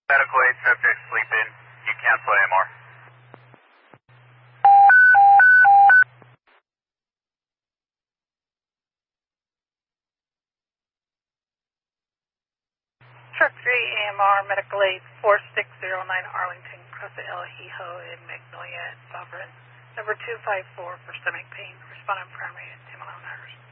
Medical aid subject sleeping. You cancel anymore. Truck 3 AMR Medical Aid 4609 Arlington, Cross El Hijo in Magnolia and Sovereign. Number 254 for stomach pain. Respondent primary at 10 11 hours.